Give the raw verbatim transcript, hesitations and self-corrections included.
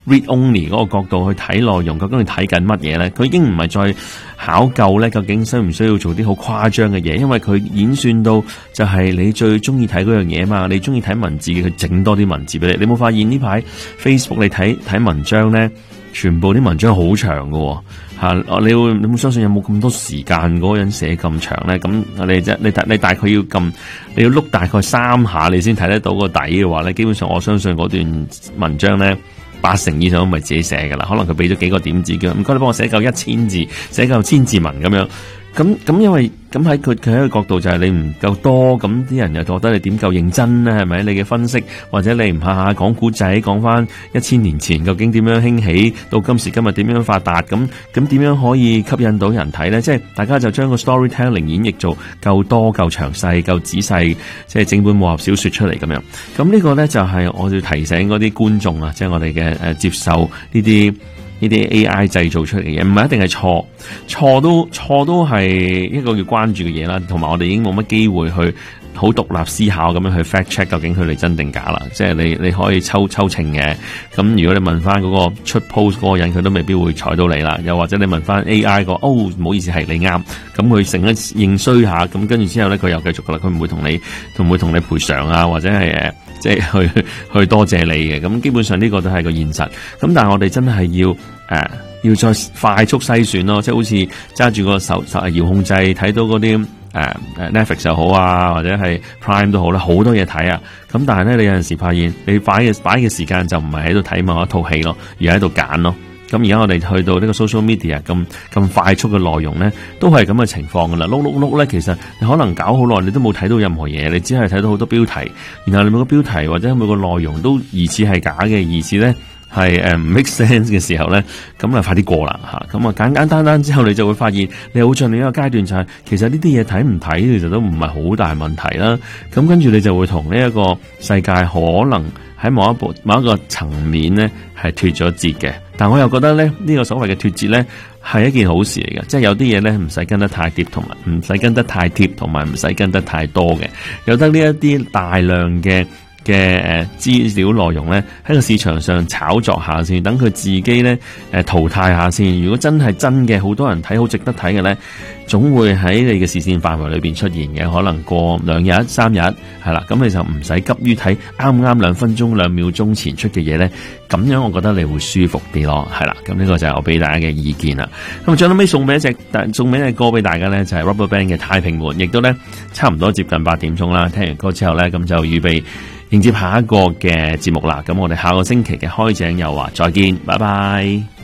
read only 嗰個角度去睇內容，究竟你睇緊乜嘢咧？佢已經唔係再考究咧，究竟需唔需要做啲好誇張嘅嘢？因為佢演算到就係你最中意睇嗰樣嘢嘛，你中意睇文字嘅，佢整多啲文字俾你。你冇發現呢排 Facebook 你睇睇文章咧，全部啲文章好長㗎吓、啊，你會你會相信有冇咁多時間嗰個人寫咁長咧？咁你即你大你大概要撳，你要碌大概三下你先睇得到個底嘅話咧，基本上我相信嗰段文章咧，八成以上都唔係自己寫噶啦，可能佢俾咗幾個點子嘅，唔該你幫我寫夠一千字，寫夠千字文咁樣。咁咁因為咁喺佢佢喺個角度就係你唔夠多，咁啲人又覺得你點夠認真咧？係咪？你嘅分析或者你唔下下講古仔，講翻一千年前究竟點樣興起，到今時今日點樣發達？咁咁點樣可以吸引到人睇咧？即係大家就將個 storytelling 演繹做夠多、夠詳細、夠仔細，即係整本武俠小說出嚟咁樣。咁呢個咧就係我要提醒嗰啲觀眾啊，即係我哋嘅誒接受呢啲。呢啲 A I 製造出嚟嘅嘢，唔係一定係錯，錯都錯都係一個要關注嘅嘢啦。同埋我哋已經冇乜機會去好獨立思考咁樣去 fact check 究竟佢哋真定假啦。即係你你可以抽抽秤嘅，咁如果你問翻嗰個出 post 嗰個人，佢都未必會睬到你啦。又或者你問翻 A I 個，哦唔好意思係你啱，咁佢成日認衰下，咁跟住之後咧佢又繼續噶啦，佢唔會同你同唔會同你賠償啊，或者係誒即係去去多謝你嘅。咁基本上呢個都係個現實。咁但係我哋真係要。誒、啊，要再快速篩選咯，即係好似揸住個手手遙控制睇到嗰啲誒誒 Netflix 又好啊，或者係 Prime 都好啦，好多嘢睇啊。咁但係咧，你有陣時發現你擺嘅擺嘅時間就唔係喺度睇某一套戲咯，而係喺度揀咯。咁而家我哋去到呢個 social media 咁咁快速嘅內容咧，都係咁嘅情況噶啦。碌碌碌咧，其實你可能搞好耐，你都冇睇到任何嘢，你只係睇到好多標題，然後你每個標題或者每個內容都疑似係假嘅，疑似咧。係誒唔 make sense 嘅時候咧，咁啊快啲過啦吓，咁啊簡簡單單之後，你就會發現你好進另一個階段就係、是，其實呢啲嘢睇唔睇，其實都唔係好大問題啦。咁跟住你就會同呢一個世界可能喺某一部某一個層面咧係脫咗節嘅。但我又覺得咧呢、這個所謂嘅脫節咧係一件好事嚟嘅，即係有啲嘢咧唔使跟得太貼，同埋唔使跟得太貼，同埋唔使跟得太多嘅，有得呢一啲大量嘅。嘅誒資料內容咧喺個市場上炒作下先，等佢自己咧誒淘汰下先。如果真係真嘅，好多人睇好值得睇嘅咧，總會喺你嘅視線範圍裏邊出現嘅。可能過兩日、三日係啦，咁你就唔使急於睇啱啱兩分鐘、兩秒鐘前出嘅嘢咧。咁樣我覺得你會舒服啲咯，係啦。咁呢個就係我俾大家嘅意見啦。咁最後尾送俾一隻，送俾一隻歌俾大家咧，就係 RubberBand 嘅《太平門》，亦都咧差唔多接近八點鐘啦。聽完歌之後咧，咁就預備迎接下一個嘅節目啦，咁我哋下個星期嘅開井又話再見，拜拜。